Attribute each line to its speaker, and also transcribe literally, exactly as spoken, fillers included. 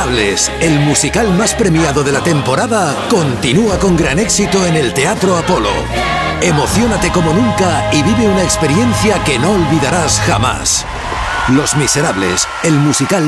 Speaker 1: Miserables, el musical más premiado de la temporada, continúa con gran éxito en el Teatro Apolo. Emociónate como nunca y vive una experiencia que no olvidarás jamás. Los Miserables, el musical